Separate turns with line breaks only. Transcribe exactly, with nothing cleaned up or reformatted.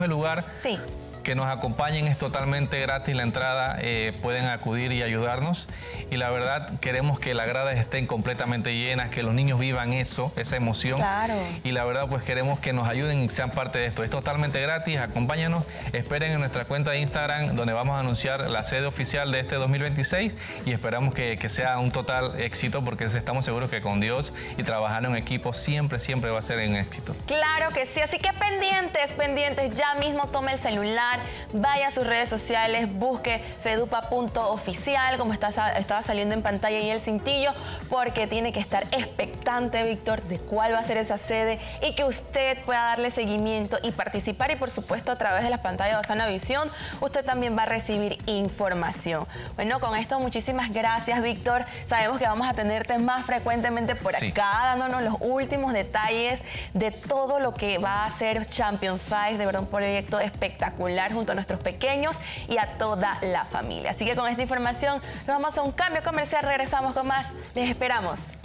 el lugar.
Sí.
Que nos acompañen, es totalmente gratis la entrada, eh, pueden acudir y ayudarnos. Y la verdad, queremos que las gradas estén completamente llenas, que los niños vivan eso, esa emoción.
Claro.
Y la verdad, pues queremos que nos ayuden y sean parte de esto. Es totalmente gratis, acompáñanos, esperen en nuestra cuenta de Instagram, donde vamos a anunciar la sede oficial de este dos mil veintiséis y esperamos que, que sea un total éxito, porque estamos seguros que con Dios y trabajando en equipo siempre, siempre va a ser un éxito.
Claro que sí, así que pendientes, pendientes, ya mismo tome el celular, vaya a sus redes sociales, busque fedupa punto oficial, como está, estaba saliendo en pantalla y el cintillo, porque tiene que estar expectante, Víctor, de cuál va a ser esa sede y que usted pueda darle seguimiento y participar. Y por supuesto, a través de las pantallas de Osana Visión, usted también va a recibir información. Bueno, con esto muchísimas gracias, Víctor. Sabemos que vamos a tenerte más frecuentemente por
Sí.
acá, dándonos los últimos detalles de todo lo que va a ser Champion Five. De verdad, un proyecto espectacular junto a nuestros pequeños y a toda la familia. Así que con esta información nos vamos a un cambio comercial, regresamos con más. Les esperamos.